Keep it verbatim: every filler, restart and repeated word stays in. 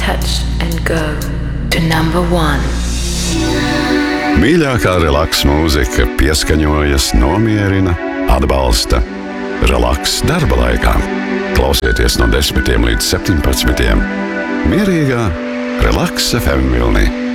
touch and go to number one. Mīļākā relaks mūzika pieskaņojas, nomierina, atbalsta. Relaks darba laikā. Klausieties no desmitiem līdz septiņpadsmitiem. Mierīgā Relaks F M vilnī.